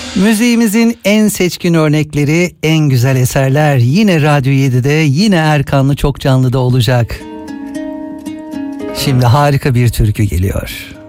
Müziğimizin en seçkin örnekleri, en güzel eserler yine Radyo 7'de, yine Erkan'lı Çok Canlı'da olacak. Şimdi harika bir türkü geliyor.